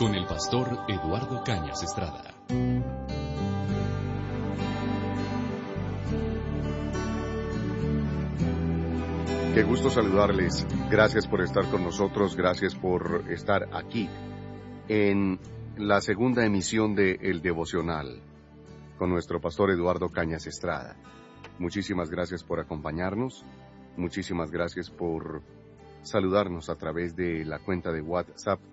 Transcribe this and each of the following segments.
con el pastor Eduardo Cañas Estrada. Qué gusto saludarles. Gracias por estar con nosotros. Gracias por estar aquí en la segunda emisión de El Devocional con nuestro pastor Eduardo Cañas Estrada. Muchísimas gracias por acompañarnos. Muchísimas gracias por saludarnos a través de la cuenta de WhatsApp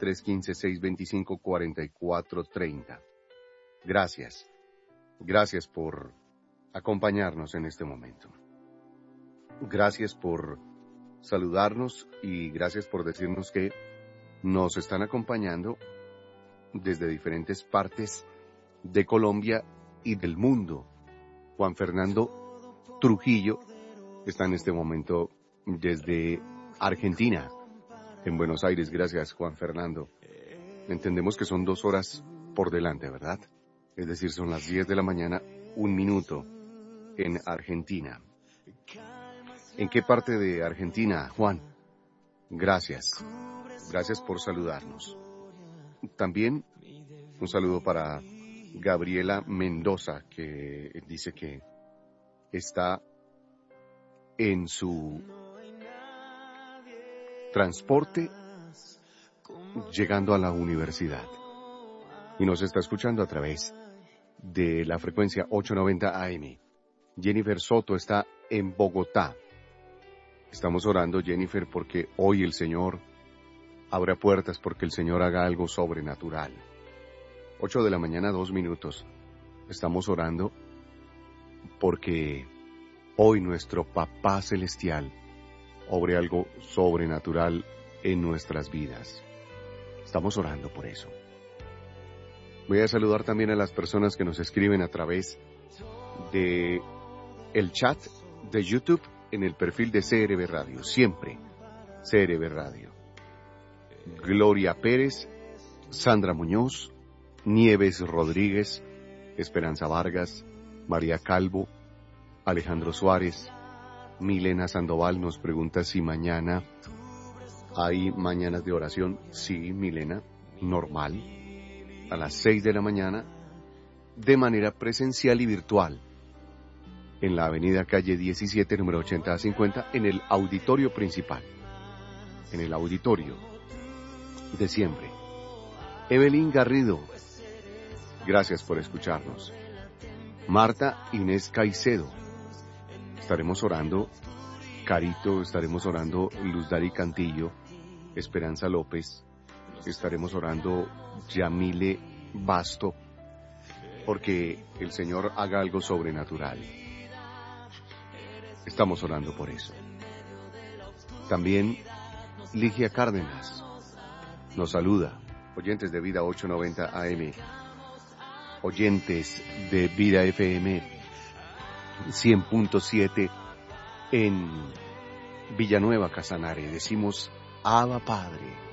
315-625-4430. Gracias. Gracias por acompañarnos en este momento. Gracias por saludarnos y gracias por decirnos que nos están acompañando desde diferentes partes de Colombia y del mundo. Juan Fernando Trujillo está en este momento desde Argentina, en Buenos Aires. Gracias, Juan Fernando. Entendemos que son 2 horas por delante, ¿verdad? Es decir, son las 10 de la mañana, 1 minuto en Argentina. ¿En qué parte de Argentina, Juan? Gracias. Gracias por saludarnos. También un saludo para Gabriela Mendoza, que dice que está en su transporte llegando a la universidad y nos está escuchando a través de la frecuencia 890 AM. Jennifer Soto está en Bogotá. Estamos orando, Jennifer, porque hoy el Señor abra puertas, porque el Señor haga algo sobrenatural. 8 de la mañana, 2 minutos. Estamos orando porque hoy nuestro Papá Celestial obre algo sobrenatural en nuestras vidas. Estamos orando por eso. Voy a saludar también a las personas que nos escriben a través de el chat de YouTube en el perfil de CRB Radio. Siempre CRB Radio. Gloria Pérez, Sandra Muñoz, Nieves Rodríguez, Esperanza Vargas, María Calvo, Alejandro Suárez, Milena Sandoval nos pregunta si mañana hay mañanas de oración. Sí, Milena, normal, a las 6 de la mañana, de manera presencial y virtual, en la avenida calle 17, número 80-50, en el auditorio principal, en el auditorio de siempre. Evelyn Garrido, gracias por escucharnos. Marta Inés Caicedo, estaremos orando. Carito, estaremos orando. Luz Dari Cantillo, Esperanza López, estaremos orando. Yamile Basto, porque el Señor haga algo sobrenatural. Estamos orando por eso. También Ligia Cárdenas nos saluda. Oyentes de Vida 890 AM, oyentes de Vida FM 100.7 en Villanueva, Casanare. Decimos Abba Padre.